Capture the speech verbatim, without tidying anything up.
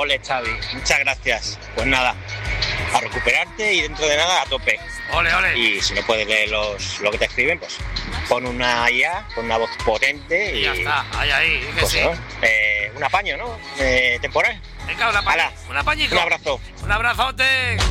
Ole, Xavi, muchas gracias. Pues nada, a recuperarte y dentro de nada a tope. Ole, ole. Y si no puedes leer los, lo que te escriben, pues pon una I A, con una voz potente y... Y ya está, ahí, ahí, que pues, sí. ¿no? Eh, un apaño, ¿no? Eh, temporal. Venga, una paña, Hala, una pañico. un abrazo. Un abrazote.